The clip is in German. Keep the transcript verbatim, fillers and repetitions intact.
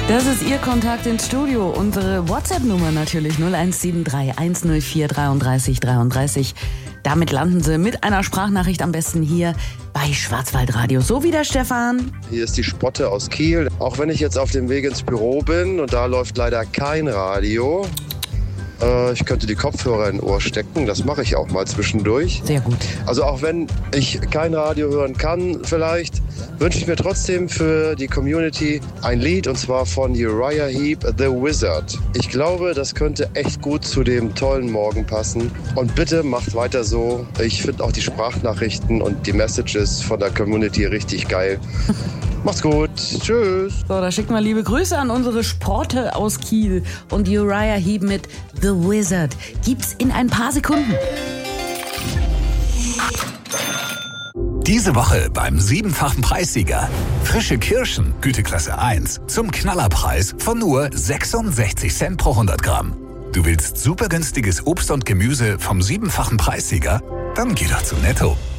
Das ist Ihr Kontakt ins Studio. Unsere WhatsApp-Nummer natürlich null eins sieben drei eins null vier drei drei drei drei. Damit landen Sie mit einer Sprachnachricht am besten hier bei Schwarzwaldradio. So wie der Stefan. Hier ist die Spotte aus Kiel. Auch wenn ich jetzt auf dem Weg ins Büro bin und da läuft leider kein Radio. Äh, ich könnte die Kopfhörer in Ohr stecken. Das mache ich auch mal zwischendurch. Sehr gut. Also auch wenn ich kein Radio hören kann vielleicht, wünsche ich mir trotzdem für die Community ein Lied, und zwar von Uriah Heep, The Wizard. Ich glaube, das könnte echt gut zu dem tollen Morgen passen. Und bitte macht weiter so. Ich finde auch die Sprachnachrichten und die Messages von der Community richtig geil. Macht's gut. Tschüss. So, da schicken wir liebe Grüße an unsere Sporte aus Kiel. Und Uriah Heep mit The Wizard gibt's in ein paar Sekunden. Diese Woche beim siebenfachen Preissieger. Frische Kirschen, Güteklasse eins, zum Knallerpreis von nur sechsundsechzig Cent pro hundert Gramm. Du willst super günstiges Obst und Gemüse vom siebenfachen Preissieger? Dann geh doch zu Netto.